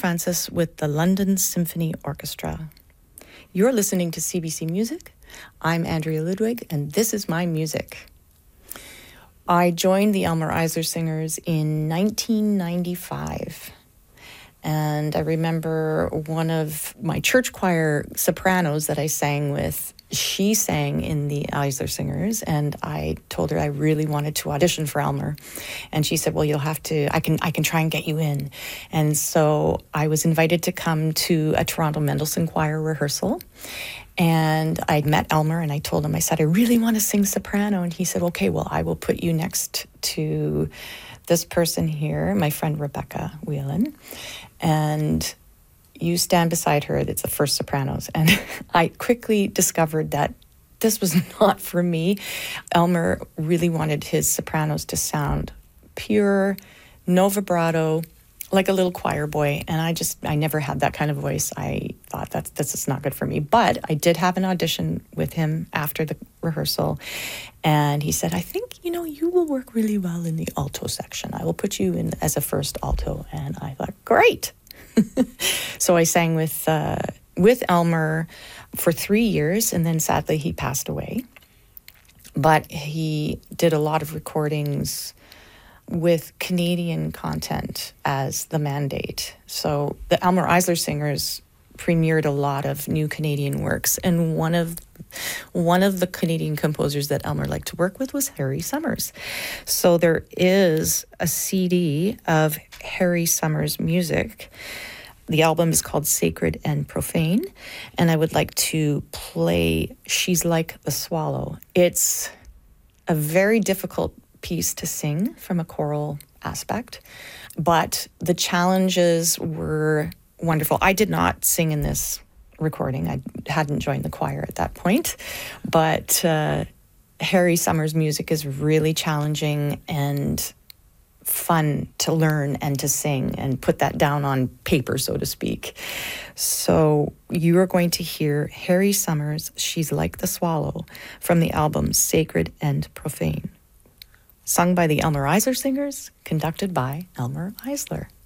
Francis with the London Symphony Orchestra. You're listening to CBC Music. I'm Andrea Ludwig, and this is my music. I joined the Elmer Eisler Singers in 1995. And I remember one of my church choir sopranos that I sang with, she sang in the Eisler Singers, and I told her I really wanted to audition for Elmer. And she said, well, you'll have to, I can try and get you in. And so I was invited to come to a Toronto Mendelssohn Choir rehearsal. And I met Elmer, and I told him, I said, I really want to sing soprano. And he said, okay, well, I will put you next to this person here, my friend Rebecca Whelan, and you stand beside her. It's the first sopranos. And I quickly discovered that this was not for me. Elmer really wanted his sopranos to sound pure, no vibrato, like a little choir boy. And I never had that kind of voice. I thought this is not good for me. But I did have an audition with him after the rehearsal. And he said, I think, you will work really well in the alto section. I will put you in as a first alto. And I thought, great. So I sang with Elmer for 3 years, and then sadly he passed away. But he did a lot of recordings with Canadian content as the mandate. So the Elmer Eisler Singers premiered a lot of new Canadian works, and one of the Canadian composers that Elmer liked to work with was Harry Summers. So there is a CD of Harry Summers music. The album is called Sacred and Profane, and I would like to play She's Like the Swallow. It's a very difficult piece to sing from a choral aspect, but the challenges were wonderful. I did not sing in this recording. I hadn't joined the choir at that point, but Harry Summers' music is really challenging and fun to learn and to sing and put that down on paper, so to speak. So you are going to hear Harry Summers' She's Like the Swallow from the album Sacred and Profane, sung by the Elmer Eisler Singers, conducted by Elmer Eisler.